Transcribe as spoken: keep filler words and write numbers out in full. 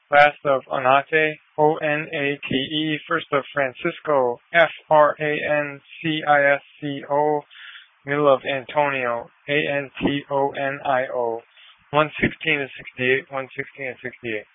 Last of Onate, O N A T E. First of Francisco, F R A N C I S C O. Middle of Antonio, A N T O N I O. one sixteen and sixty-eight, one sixteen and sixty-eight.